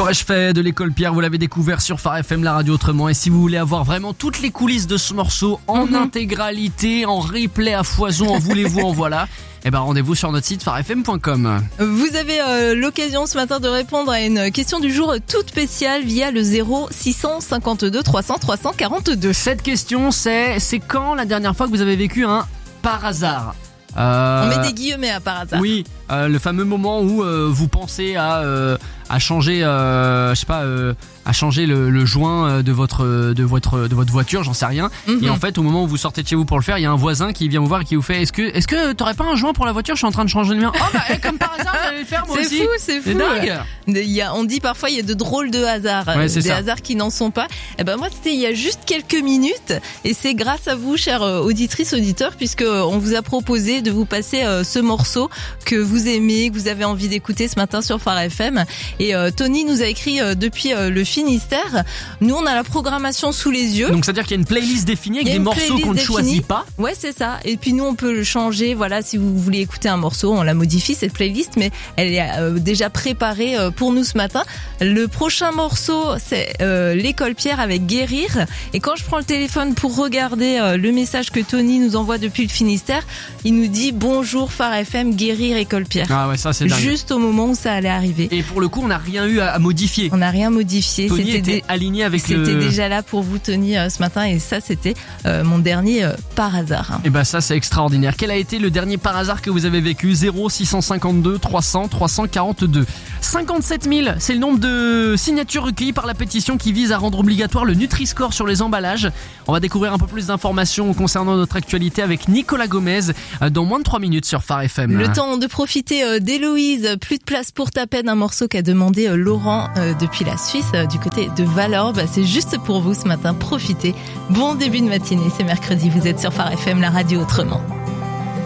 Qu'aurais-je fait de l'école Pierre, vous l'avez découvert sur Phare FM, la radio autrement. Et si vous voulez avoir vraiment toutes les coulisses de ce morceau en intégralité, en replay à foison, en voulez-vous, en voilà, eh ben rendez-vous sur notre site pharefm.com. Vous avez l'occasion ce matin de répondre à une question du jour toute spéciale via le 0652 300 342. Cette question c'est quand la dernière fois que vous avez vécu un par hasard? On met des guillemets à par hasard. Oui, le fameux moment où vous pensez à changer, je sais pas, à changer le joint de votre voiture, j'en sais rien. Et en fait, au moment où vous sortez de chez vous pour le faire, il y a un voisin qui vient vous voir et qui vous fait est-ce que t'aurais pas un joint pour la voiture? Je suis en train de changer le mien. Oh bah comme par hasard, j'allais le faire moi aussi. C'est fou. C'est dingue. On dit parfois il y a de drôles de hasards, des hasards qui n'en sont pas. Et ben moi c'était il y a juste quelques minutes et c'est grâce à vous, chères auditrices, auditeurs, puisque on vous a proposé de vous passer ce morceau que vous aimez, que vous avez envie d'écouter ce matin sur Phare FM. Et Tony nous a écrit depuis le Finistère. Nous on a la programmation sous les yeux. Donc c'est-à-dire qu'il y a une playlist définie avec des morceaux qu'on ne choisit pas. Ouais, c'est ça. Et puis nous on peut le changer. Voilà, si vous voulez écouter un morceau, on la modifie cette playlist, mais elle est déjà préparée pour nous ce matin. Le prochain morceau c'est l'école Pierre avec Guérir. Et quand je prends le téléphone pour regarder le message que Tony nous envoie depuis le Finistère, il nous dit bonjour Phare FM, Guérir, école Pierre. Ah ouais, ça c'est dingue. Juste au moment où ça allait arriver. Et pour le coup, on n'a rien eu à modifier. On n'a rien modifié. Tony était aligné avec C'était déjà là pour vous, Tony, ce matin. Et ça, c'était mon dernier par hasard. Et bah ça, c'est extraordinaire. Quel a été le dernier par hasard que vous avez vécu? 0652 300 342. 57 000, c'est le nombre de signatures recueillies par la pétition qui vise à rendre obligatoire le Nutri-Score sur les emballages. On va découvrir un peu plus d'informations concernant notre actualité avec Nicolas Gomez dans moins de 3 minutes sur Phare FM. Le temps de profiter d'Héloïse, plus de place pour ta peine, un morceau qu'a demandé Laurent depuis la Suisse, du côté de Valorbe. C'est juste pour vous ce matin, profitez. Bon début de matinée, c'est mercredi, vous êtes sur Phare FM, la radio autrement.